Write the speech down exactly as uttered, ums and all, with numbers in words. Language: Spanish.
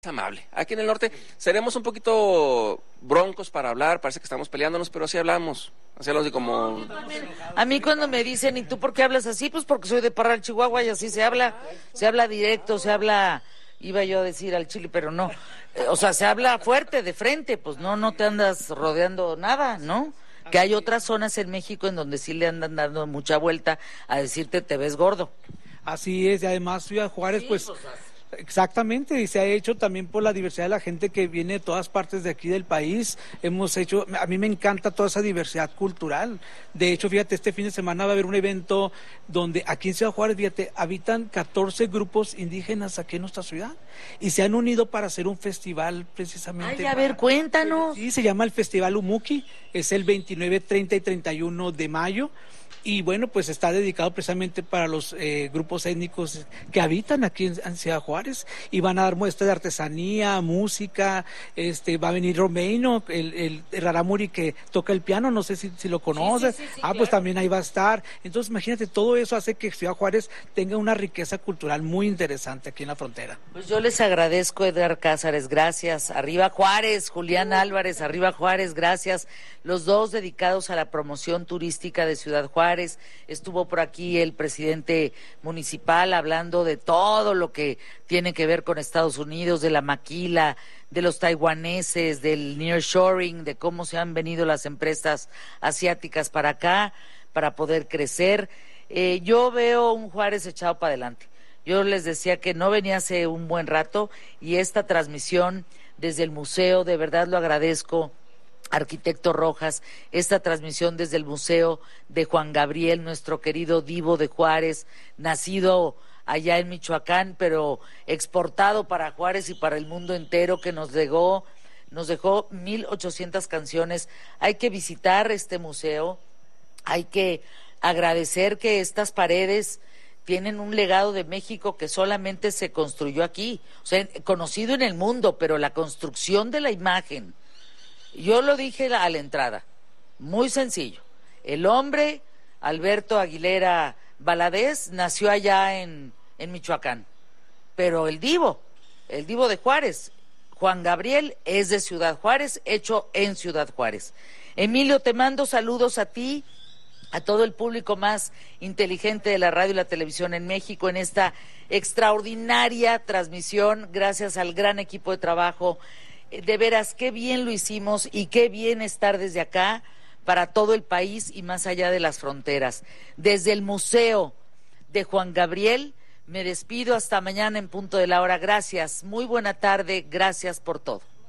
amable. Aquí en el norte seremos un poquito broncos para hablar, parece que estamos peleándonos, pero así hablamos. Así hablamos de como... A mí cuando me dicen, ¿y tú por qué hablas así? Pues porque soy de Parral, Chihuahua, y así se habla, se habla directo, se habla, iba yo a decir al chile, pero no. Eh, o sea, se habla fuerte, de frente, pues no, no te andas rodeando nada, ¿no? Que hay otras zonas en México en donde sí le andan dando mucha vuelta a decirte, te ves gordo. Así es, y además Ciudad Juárez, Sí, pues... pues, Exactamente, y se ha hecho también por la diversidad de la gente que viene de todas partes de aquí del país. Hemos hecho, a mí me encanta toda esa diversidad cultural. De hecho, fíjate, este fin de semana va a haber un evento donde aquí en Ciudad Juárez, fíjate, habitan catorce grupos indígenas aquí en nuestra ciudad y se han unido para hacer un festival precisamente. Ay, a para... ver, cuéntanos. Sí, se llama el Festival Umuki, es el veintinueve, treinta y treinta y uno de mayo. Y bueno, pues está dedicado precisamente para los eh, grupos étnicos que habitan aquí en, en Ciudad Juárez y van a dar muestras de artesanía, música, este va a venir Romeino, el, el, el Raramuri que toca el piano, no sé si, si lo conoces, sí, sí, sí, sí, ah, claro. Pues también ahí va a estar. Entonces imagínate, todo eso hace que Ciudad Juárez tenga una riqueza cultural muy interesante aquí en la frontera. Pues yo les agradezco, Edgar Cázares, gracias. Arriba Juárez, Julián Álvarez, arriba Juárez, gracias. Los dos dedicados a la promoción turística de Ciudad Juárez. Estuvo por aquí el presidente municipal hablando de todo lo que tiene que ver con Estados Unidos, de la maquila, de los taiwaneses, del nearshoring, de cómo se han venido las empresas asiáticas para acá para poder crecer. Eh, yo veo un Juárez echado para adelante. Yo les decía que no venía hace un buen rato y esta transmisión desde el museo, de verdad lo agradezco, arquitecto Rojas, esta transmisión desde el Museo de Juan Gabriel, nuestro querido divo de Juárez, nacido allá en Michoacán, pero exportado para Juárez y para el mundo entero, que nos dejó, nos dejó mil ochocientas canciones. Hay que visitar este museo, hay que agradecer que estas paredes tienen un legado de México que solamente se construyó aquí, o sea, conocido en el mundo, pero la construcción de la imagen, yo lo dije a la entrada, muy sencillo. El hombre, Alberto Aguilera Valadez, nació allá en, en Michoacán. Pero el divo, el divo de Juárez, Juan Gabriel, es de Ciudad Juárez, hecho en Ciudad Juárez. Emilio, te mando saludos a ti, a todo el público más inteligente de la radio y la televisión en México, en esta extraordinaria transmisión, gracias al gran equipo de trabajo. De veras, qué bien lo hicimos y qué bien estar desde acá para todo el país y más allá de las fronteras. Desde el Museo de Juan Gabriel, me despido hasta mañana en punto de la hora. Gracias, muy buena tarde, gracias por todo.